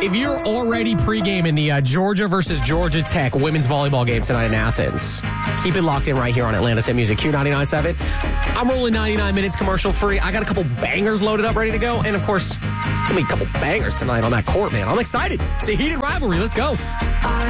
If you're already pregame in the Georgia versus Georgia Tech women's volleyball game tonight in Athens, keep it locked in right here on Atlanta's Hit Music Q99.7. I'm rolling 99 minutes commercial free. I got a couple bangers loaded up, ready to go. And, of course, a couple bangers tonight on that court, man. I'm excited. It's a heated rivalry. Let's go.